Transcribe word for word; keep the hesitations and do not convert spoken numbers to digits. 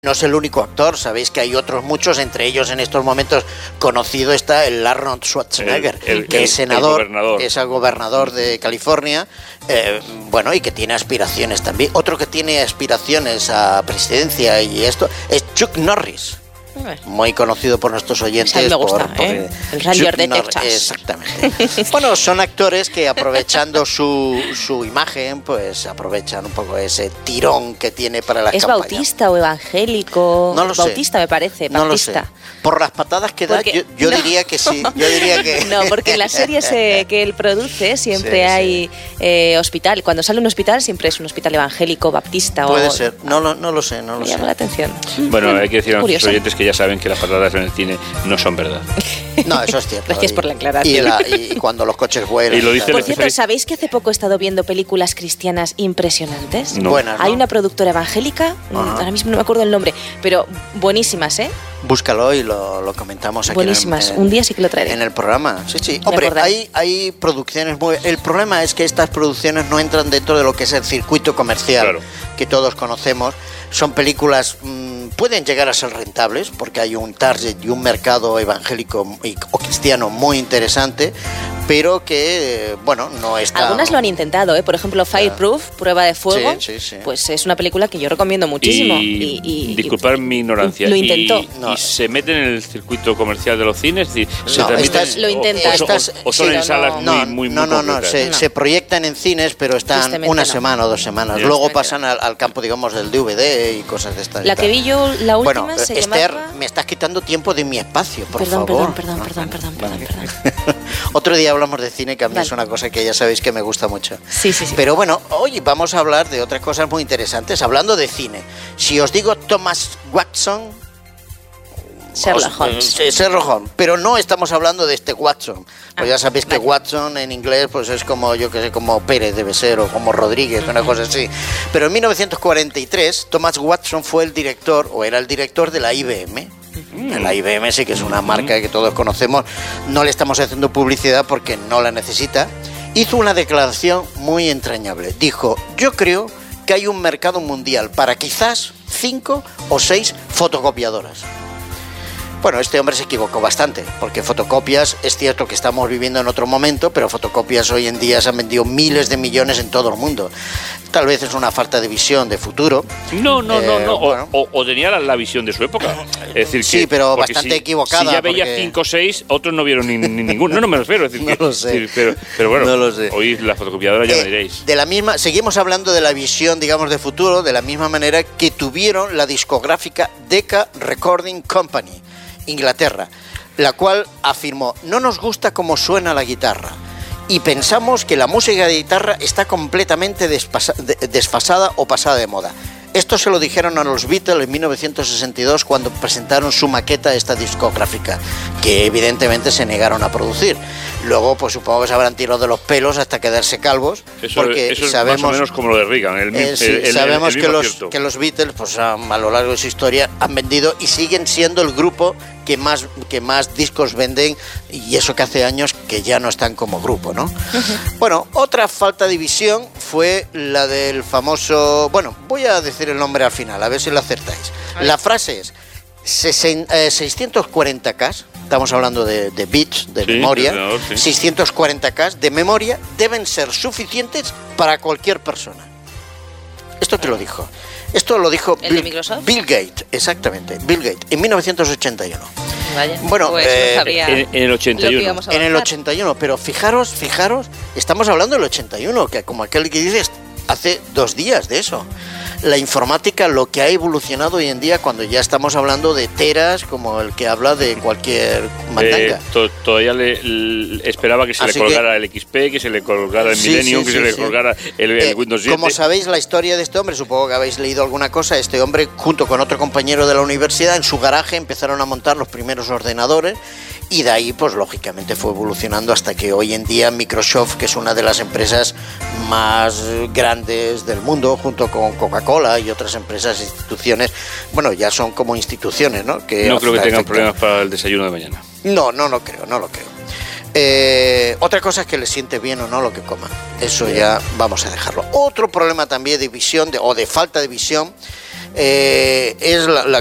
No es el único actor, sabéis que hay otros muchos, entre ellos en estos momentos conocido está el Arnold Schwarzenegger, el, el, que el, es senador, el gobernador. es el gobernador de California, eh, bueno, y que tiene aspiraciones también. Otro que tiene aspiraciones a presidencia y esto es Chuck Norris. Muy conocido por nuestros oyentes. A mí me gusta, por, por, ¿eh? El Ranger de Texas. Exactamente. Bueno, son actores que aprovechando su, su imagen, pues aprovechan un poco ese tirón que tiene para las ¿Es campañas. bautista o evangélico? No lo sé. Bautista me parece, no Bautista. Lo sé. Por las patadas que da, porque, yo, yo no. diría que sí. Yo diría que... No, porque en las series eh, que él produce siempre sí, hay sí. Eh, hospital. Cuando sale un hospital siempre es un hospital evangélico, baptista. Puede o, ser. No lo, no lo sé, no lo me sé. llama la atención. Bueno, hay que decir a nuestros Curioso. oyentes que ya saben que las patadas en el cine no son verdad. No, eso es cierto. Gracias y, por la aclaración. Y, la, y cuando los coches vuelan. Y lo dice Por el cierto, jefe. ¿sabéis que hace poco he estado viendo películas cristianas impresionantes? No. Buenas, ¿no? Hay una productora evangélica, Ajá. ahora mismo no me acuerdo el nombre, pero buenísimas, ¿eh? Búscalo y lo, lo comentamos aquí. Buenísimas. En el, en, Un día sí que lo traeré. En el programa. Sí, sí. Me Hombre, acordaré. hay, hay producciones muy... El problema es que estas producciones no entran dentro de lo que es el circuito comercial Claro. que todos conocemos. Son películas... Mmm, pueden llegar a ser rentables porque hay un target y un mercado evangélico y, o cristiano muy interesante, pero que, bueno, no está... Algunas lo han intentado, ¿eh? Por ejemplo, Fireproof, Prueba de Fuego, Sí, sí, sí. pues es una película que yo recomiendo muchísimo. Y, y, y- disculpad mi ignorancia. Lo intentó. Y, No. y se meten en el circuito comercial de los cines. Es decir, se No, transmiten- estas- Lo intenta. O, o- estas- o son sí, en no, salas no. muy, No, muy, no, muy no, no, concretas. se, No. se proyectan en cines, pero están Tristemente una no. semana o dos semanas. Ya. Luego Tristemente pasan al, al campo, digamos, del D V D y cosas de estas. y La tal. que vi yo, la última, Bueno, se Esther, llamaba... me estás quitando tiempo de mi espacio, por Perdón, favor. perdón, No, perdón, perdón, perdón, perdón, perdón. Otro día hablamos de cine, que a mí Vale. es una cosa que ya sabéis que me gusta mucho. Sí, sí, sí. Pero bueno, hoy vamos a hablar de otras cosas muy interesantes. Hablando de cine, si os digo Thomas Watson... Sherlock os- Holmes. eh, Sherlock Holmes, pero no estamos hablando de este Watson. Pues Ah, ya sabéis que vale. Watson en inglés pues es como, yo que sé, como Pérez debe ser, o como Rodríguez, una cosa así. Pero en mil novecientos cuarenta y tres, Thomas Watson fue el director, o era el director de la I B M. La I B M sí que es una marca que todos conocemos, no le estamos haciendo publicidad porque no la necesita. Hizo una declaración muy entrañable. Dijo, yo creo que hay un mercado mundial para quizás cinco o seis fotocopiadoras. Bueno, este hombre se equivocó bastante, porque fotocopias, es cierto que estamos viviendo en otro momento, pero fotocopias hoy en día se han vendido miles de millones en todo el mundo. Tal vez es una falta de visión de futuro. No, no, no, Eh, no. O, bueno. o- o tenía la, la visión de su época. Es decir, Sí, que- pero porque bastante si- equivocada, Si ya veía porque- cinco o seis, otros no vieron ni, ni ninguno. No, no me refiero. Es decir, No que- lo sé. es decir, pero, pero bueno, No lo sé. hoy la fotocopiadora ya Eh, me diréis. de la misma, seguimos hablando de la visión, digamos, de futuro, de la misma manera que tuvieron la discográfica Decca Recording Company, Inglaterra, la cual afirmó, no nos gusta cómo suena la guitarra y pensamos que la música de guitarra está completamente despasa- de- desfasada o pasada de moda. Esto se lo dijeron a los Beatles en mil novecientos sesenta y dos cuando presentaron su maqueta a esta discográfica, que evidentemente se negaron a producir. Luego, pues supongo que se habrán tirado de los pelos hasta quedarse calvos, Eso, porque eso es sabemos... más o menos como lo de Reagan. El, mi- Eh, sí, el- el- sabemos el que, mismo los, acierto. que los Beatles, pues a, a lo largo de su historia, han vendido y siguen siendo el grupo que más, que más discos venden, y eso que hace años que ya no están como grupo, ¿no? Bueno, otra falta de visión fue la del famoso... Bueno, voy a decir el nombre al final, a ver si lo acertáis. La frase es sesen- eh, seiscientos cuarenta K, estamos hablando de, de bits, de Sí, memoria, de ordenador, sí. seiscientos cuarenta K de memoria deben ser suficientes para cualquier persona. ¿Esto te lo dijo? Esto lo dijo ¿El de Bill, Microsoft? Bill Gates, exactamente, Bill Gates, en mil novecientos ochenta y uno. Vaya, Bueno, pues eh, no sabía en, en el ochenta y lo que uno. íbamos a En el avanzar. ochenta y uno, pero fijaros, fijaros, estamos hablando del ochenta y uno, que como aquel que dices, hace dos días de eso. La informática, lo que ha evolucionado hoy en día cuando ya estamos hablando de teras, como el que habla de cualquier mandanga. Eh, to- todavía le, le- esperaba que se Así le que- colgara el X P, que se le colgara el Sí, Millennium, sí, que sí, se le sí. colgara el, el Eh, Windows siete. Como sabéis la historia de este hombre, supongo que habéis leído alguna cosa, este hombre junto con otro compañero de la universidad en su garaje empezaron a montar los primeros ordenadores y de ahí pues lógicamente fue evolucionando hasta que hoy en día Microsoft, que es una de las empresas más grandes del mundo junto con Coca-Cola y otras empresas e instituciones, bueno, ya son como instituciones, ¿no? Que No creo que tengan afectan. problemas para el desayuno de mañana. No, no lo creo, no lo creo. Eh, otra cosa es que les siente bien o no lo que coman. Eso ya vamos a dejarlo. Otro problema también de visión de, o de falta de visión eh, es la, la,